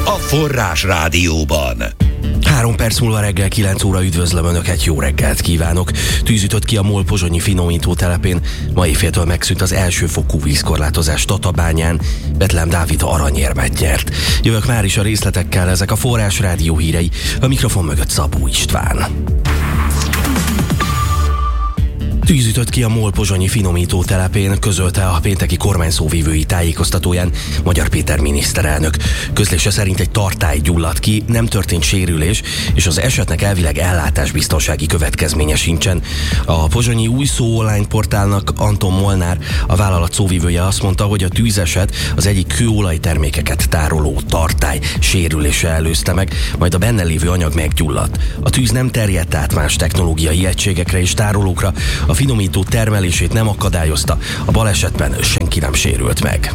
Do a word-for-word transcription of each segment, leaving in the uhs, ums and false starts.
a Forrás Rádióban. Három perc múlva reggel kilenc óra, üdvözlöm Önöket, jó reggelt kívánok! Tűz ütött ki a MOL pozsonyi finomító telepén, ma éjféltől megszűnt az elsőfokú vízkorlátozás Tatabányán, Betlehem Dávid aranyérmet nyert. Jövök már is a részletekkel, ezek a Forrás Rádió hírei, a mikrofon mögött Szabó István. Tűz ütött ki a MOL pozsonyi finomító telepén, közölte a pénteki kormányszóvivői tájékoztatóján Magyar Péter miniszterelnök. Közlése szerint egy tartály gyulladt ki, nem történt sérülés, és az esetnek elvileg ellátásbiztonsági következménye sincsen. A pozsonyi Új Szó online portálnak Anton Molnár, a vállalat szóvivője azt mondta, hogy a tűzeset az egyik kőolajtermékeket tároló tartály sérülése előzte meg, majd a benne lévő anyag meggyulladt. A tűz nem terjedt át más technológiai egységekre és tárolókra, a finomító termelését nem akadályozta, a balesetben senki nem sérült meg.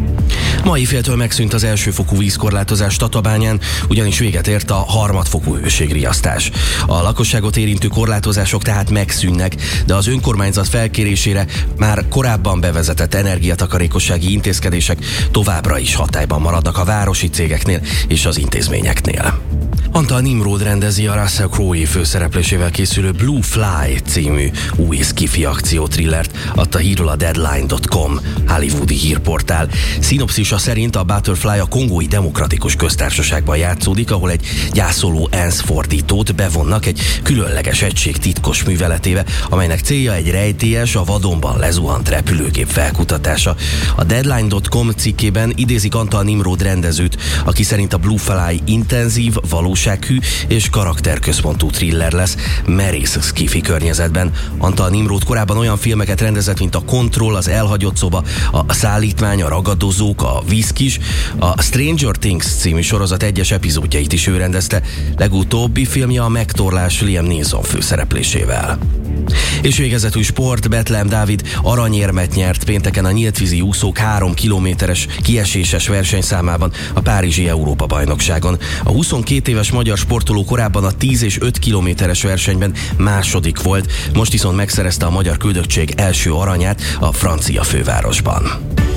Ma éjféltől megszűnt az elsőfokú vízkorlátozás Tatabányán, ugyanis véget ért a harmadfokú hőségriasztás. A lakosságot érintő korlátozások tehát megszűnnek, de az önkormányzat felkérésére már korábban bevezetett energiatakarékossági intézkedések továbbra is hatályban maradnak a városi cégeknél és az intézményeknél. Antal Nimród rendezi a Russell Crowe főszereplésével készülő Blue Fly című új sci-fi akciótrillert, adta hírül a Deadline pont com hollywoodi hírportál. Szinopszisa szerint a Butterfly a Kongói Demokratikus Köztársaságban játszódik, ahol egy gyászoló ENSZ fordítót bevonnak egy különleges egység titkos műveletébe, amelynek célja egy rejtélyes, a vadonban lezuhant repülőgép felkutatása. A Deadline pont com cikkében idézik Antal Nimród rendezőt, aki szerint a Blue Fly intenzív, valósághű és karakterközpontú thriller lesz, merész sci-fi környezetben. Antal Nimród korábban olyan filmeket rendezett, mint a Control, az Elhagyott szoba, a Szállítmány, a Ragadozók, a Viszkis, a Stranger Things című sorozat egyes epizódjait is ő rendezte, legutóbbi filmje a Megtorlás Liam Neeson főszereplésével. És végezetül sport, Betlehem Dávid aranyérmet nyert pénteken a nyíltvízi úszók három kilométeres kieséses versenyszámában a Párizsi Európa-bajnokságon. A huszonkét éves magyar sportoló korábban a tíz és öt kilométeres versenyben második volt, most viszont megszerezte a magyar küldöttség első aranyát a francia fővárosban.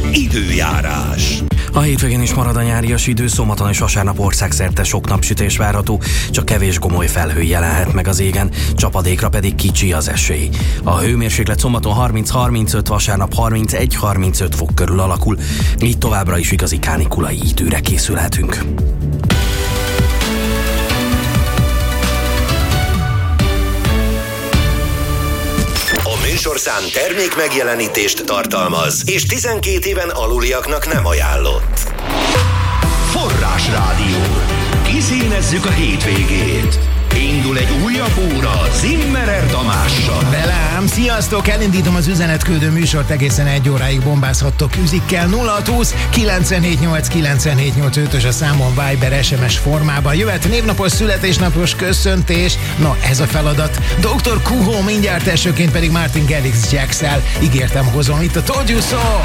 Időjárás. A hétvégén is marad a nyárias idő, szombaton és vasárnap országszerte sok napsütés várható, csak kevés gomoly felhő jelenhet meg az égen, csapadékra pedig kicsi az esély. A hőmérséklet szombaton harminc-harmincöt, vasárnap harmincegy-harmincöt fok körül alakul, így továbbra is igazi kánikulai időre készülhetünk. Műsorszám termék megjelenítést tartalmaz, és tizenkét éven aluliaknak nem ajánlott. Forrás Rádió. Kiszínezzük a hétvégét. Indul egy újabb óra Zimmerer Tamással. Velem, sziasztok! Elindítom az üzenetküldő műsort, egészen egy óráig bombázhattok üzikkel. nulla hat húsz kilencvenhét nyolc kilencvenhét nyolc ötös a számon Viber es em es formában. Jöhet névnapos, születésnapos köszöntés. Na, ez a feladat. doktor Kuhó mindjárt elsőként pedig Martin Garrix Jacksel. Ígértem, hozom itt a Told You So!